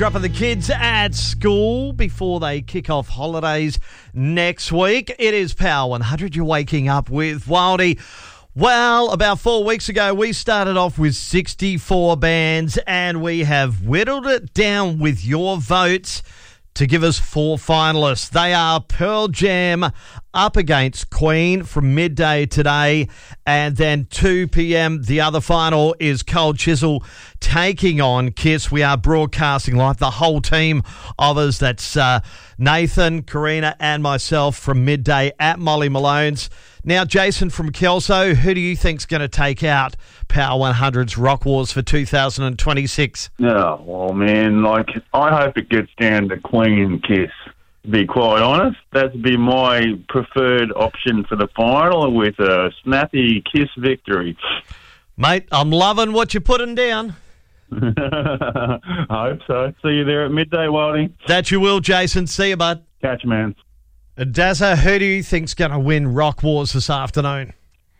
Dropping the kids at school before they kick off holidays next week. It is Power 100. You're waking up with Wildy. Well, about 4 weeks ago, we started off with 64 bands, and we have whittled it down with your votes to give us 4 finalists. They are Pearl Jam up against Queen from midday today, and then 2 p.m. the other final is Cold Chisel taking on Kiss. We are broadcasting live, the whole team of us. That's Nathan, Karina and myself from midday at Molly Malone's. Now, Jason from Kelso, who do you think's going to take out Power 100's Rock Wars for 2026? Oh, well, man, I hope it gets down to Queen and Kiss. To be quite honest, that'd be my preferred option for the final with a snappy Kiss victory. Mate, I'm loving what you're putting down. I hope so. See you there at midday, Wildy. That you will, Jason. See you, bud. Catch you, man. Dazza, who do you think's going to win Rock Wars this afternoon?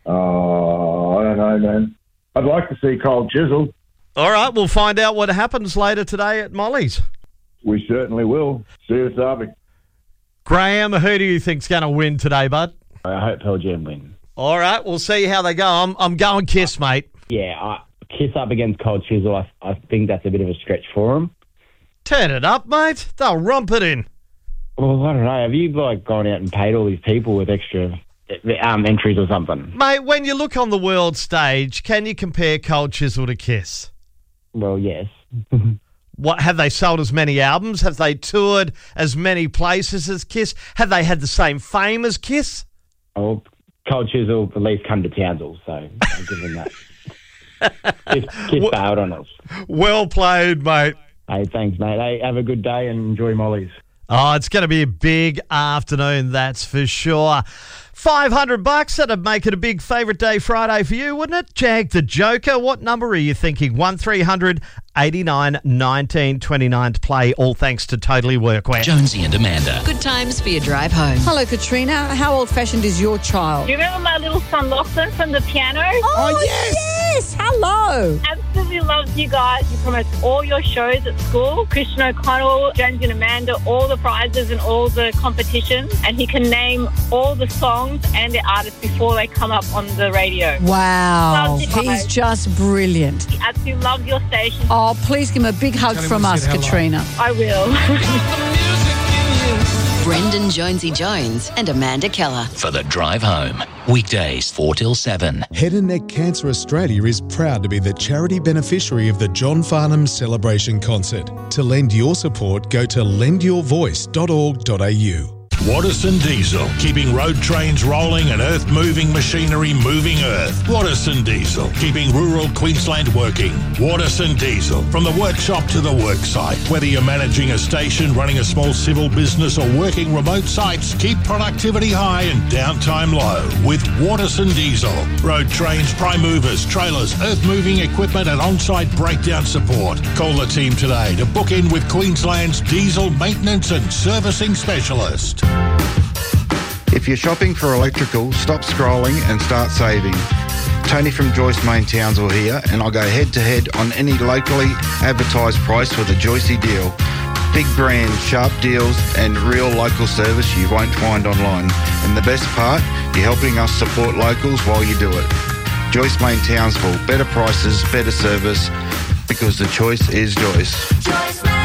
Oh, I don't know, man. I'd like to see Cold Chisel. All right, we'll find out what happens later today at Molly's. We certainly will. See you, Sabi. Graham, who do you think's going to win today, bud? I hope Pearl Jam win. All right, we'll see how they go. I'm going Kiss, mate. Yeah, Kiss up against Cold Chisel, I think that's a bit of a stretch for them. Turn it up, mate. They'll romp it in. Well, I don't know. Have you gone out and paid all these people with extra entries or something? Mate, when you look on the world stage, can you compare Cold Chisel to Kiss? Well, yes. What, have they sold as many albums? Have they toured as many places as Kiss? Have they had the same fame as Kiss? Oh, Cold Chisel at least come to Townsville, so I'll give them that. Kiss bailed on us. Well played, mate. Hey, thanks, mate. Hey, have a good day and enjoy Molly's. Oh, it's going to be a big afternoon, that's for sure. $500, that'd make it a big favourite day Friday for you, wouldn't it? Jag the Joker, what number are you thinking? 1300 89 19 29 to play, all thanks to Totally Workwear. Jonesy and Amanda. Good times for your drive home. Hello, Katrina. How old-fashioned is your child? Do you remember my little son Lachlan from the piano? Oh, yes! Hello! Absolutely loves you guys. He promotes all your shows at school. Christian O'Connell, Jonesy and Amanda, all the prizes and all the competitions. And he can name all the songs and the artists before they come up on the radio. Wow. Loves you He's guys. just brilliant. He absolutely loves your station. Oh, please give him a big hug from us, Katrina. I will. Brendan Jonesy Jones and Amanda Keller. For the drive home. Weekdays 4 till 7. Head and Neck Cancer Australia is proud to be the charity beneficiary of the John Farnham Celebration Concert. To lend your support, go to lendyourvoice.org.au. Watterson Diesel, keeping road trains rolling and earth-moving machinery moving earth. Watterson Diesel, keeping rural Queensland working. Watterson Diesel, from the workshop to the worksite. Whether you're managing a station, running a small civil business or working remote sites, keep productivity high and downtime low with Watterson Diesel. Road trains, prime movers, trailers, earth-moving equipment and on-site breakdown support. Call the team today to book in with Queensland's diesel maintenance and servicing specialist. If you're shopping for electrical, stop scrolling and start saving. Tony from Joyce Main Townsville here, and I'll go head-to-head on any locally advertised price with a Joycey deal. Big brands, sharp deals, and real local service you won't find online. And the best part, you're helping us support locals while you do it. Joyce Main Townsville, better prices, better service, because the choice is Joyce. Joyce Main.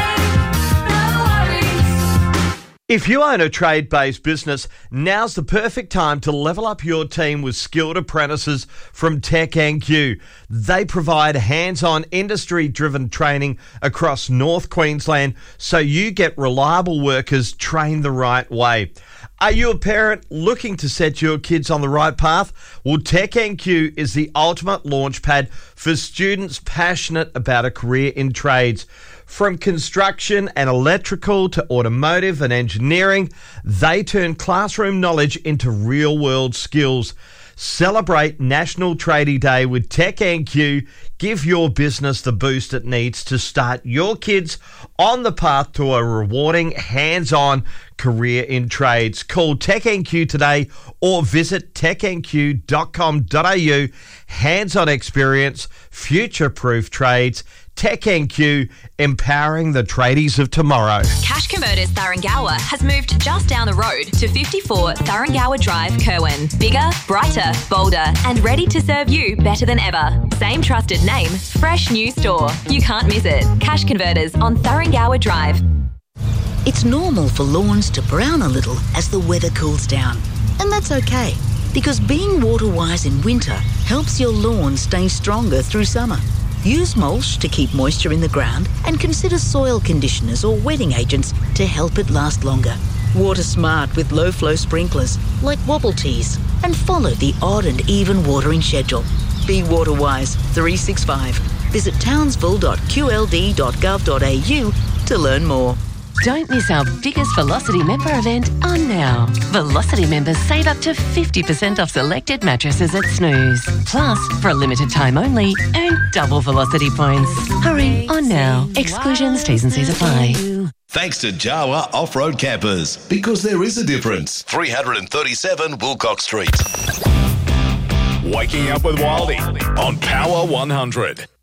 If you own a trade-based business, now's the perfect time to level up your team with skilled apprentices from TechNQ. They provide hands-on, industry-driven training across North Queensland so you get reliable workers trained the right way. Are you a parent looking to set your kids on the right path? Well, TechNQ is the ultimate launchpad for students passionate about a career in trades. From construction and electrical to automotive and engineering, they turn classroom knowledge into real-world skills. Celebrate National Tradie Day with TechNQ. Give your business the boost it needs to start your kids on the path to a rewarding, hands-on career in trades. Call TechNQ today or visit technq.com.au. Hands-on experience, future-proof trades. Tech NQ, empowering the tradies of tomorrow. Cash Converters Thuringowa has moved just down the road to 54 Thuringowa Drive, Kerwin. Bigger, brighter, bolder, and ready to serve you better than ever. Same trusted name, fresh new store. You can't miss it. Cash Converters on Thuringowa Drive. It's normal for lawns to brown a little as the weather cools down. And that's okay, because being water-wise in winter helps your lawn stay stronger through summer. Use mulch to keep moisture in the ground and consider soil conditioners or wetting agents to help it last longer. Water smart with low-flow sprinklers like Wobble Tees and follow the odd and even watering schedule. Be water-wise 365. Visit townsville.qld.gov.au to learn more. Don't miss our biggest Velocity member event on now. Velocity members save up to 50% off selected mattresses at Snooze. Plus, for a limited time only, earn double Velocity points. Hurry, on now. Exclusions, T's and C's apply. Thanks to Jawa Off-Road Campers, because there is a difference. 337 Wilcox Street. Waking up with Wildy on Power 100.